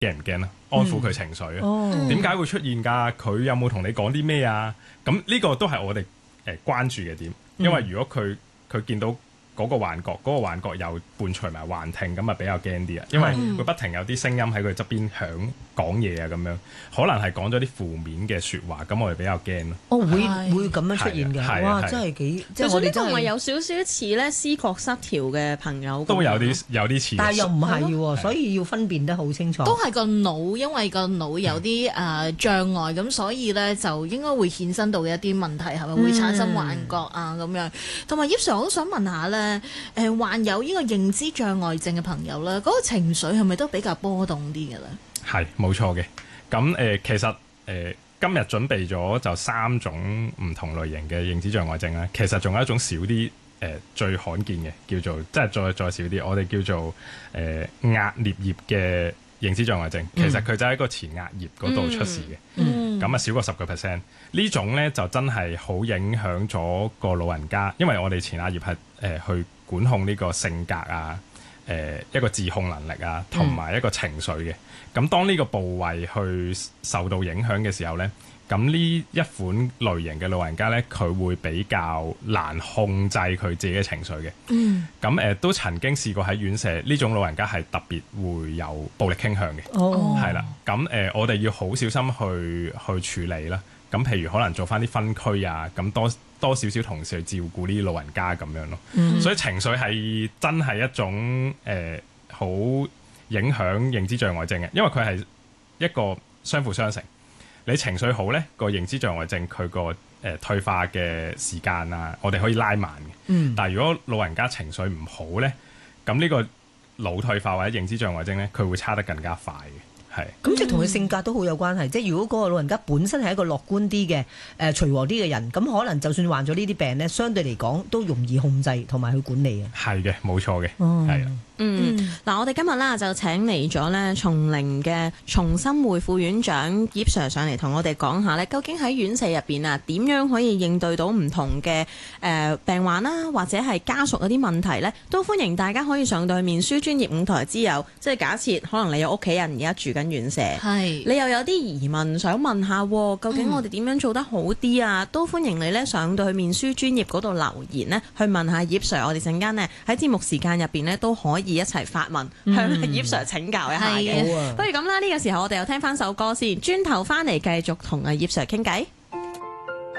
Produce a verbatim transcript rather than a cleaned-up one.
驚唔驚啦？安撫佢情緒啊？點解、嗯哦、會出現㗎？佢有冇同你講啲咩啊？咁呢個都係我哋誒、呃、關注嘅點，因為如果佢佢見到嗰個幻覺，嗰、嗰個幻覺又伴隨埋幻聽，咁啊比較驚啲啊，因為會不停有啲聲音喺佢側邊響講嘢啊，咁樣可能係講咗啲負面嘅説話，咁我哋比較驚咯。 哦，會會咁樣出現嘅，哇！真係幾即係我哋真係有少少似咧思覺失調嘅朋友， 都有啲有啲似， 但係又唔係喎，所以要分辨得好清楚。 都係個腦，因為個腦有啲誒、呃、障礙，咁所以咧就應該會衍生到嘅一啲問題，係咪會產生幻覺啊咁樣？同埋葉 Sir，我都想問下咧，誒、呃、患有呢個認知障礙症嘅朋友咧，嗰、那個情緒係咪都比較波動啲嘅咧？係冇錯嘅。咁誒、呃，其實誒、呃、今日準備咗就三種唔同類型嘅認知障礙症啦。其實仲有一種少啲誒、呃、最罕見嘅，叫做即係再再少啲，我哋叫做誒額顳葉嘅認知障礙症。其實佢就喺個前額葉嗰度出事嘅。嗯，咁啊少過十個 percent。呢種咧就真係好影響咗個老人家，因為我哋前額葉係誒去管控呢個性格啊。誒、呃、一個自控能力啊，同埋一個情緒嘅。咁、嗯、當呢個部位去受到影響嘅時候呢，咁呢一款類型嘅老人家呢，佢會比較難控制佢自己嘅情緒嘅。嗯。咁誒、呃、都曾經試過喺院舍，呢種老人家係特別會有暴力傾向嘅。哦。係啦。咁誒、呃，我哋要好小心去去處理啦。咁譬如可能做翻啲分區啊，咁多多少少同事去照顧呢啲老人家咁樣咯。嗯、所以情緒係真係一種誒好、呃、影響認知障礙症嘅，因為佢係一個相輔相成。你情緒好呢，個認知障礙症佢個誒退化嘅時間啊，我哋可以拉慢嘅。嗯、但係如果老人家情緒唔好呢，咁呢個腦退化或者認知障礙症呢，佢會差得更加快嘅。係， 咁即係同佢性格都好有關係。即係如果嗰個老人家本身係一個樂觀啲嘅、誒隨和啲嘅人，咁可能就算患咗呢啲病咧，相對嚟講都容易控制同埋去管理嘅。 係嘅，冇錯嘅，係啊。 嗯，嗱、嗯，我哋今日啦就請嚟咗咧松齡嘅重生會副院長葉 Sir 上嚟同我哋講下咧，究竟喺院舍入邊啊，點樣可以應對到唔同嘅誒、呃、病患啦，或者係家屬嗰啲問題咧，都歡迎大家可以上到去面書專業舞台之友。即係假設可能你有屋企人而家住緊院舍，係你又有啲疑問想問下，究竟我哋點樣做得好啲啊？嗯、都歡迎你咧上到去面書專業嗰度留言咧，去問下葉 Sir。我哋陣間咧喺節目時間入邊咧都可以一齊發問，向葉 Sir 請教一下嘅。嗯、不如咁啦，呢、呢個時候我哋又聽翻首歌先，轉頭翻嚟繼續同阿葉 Sir 傾偈。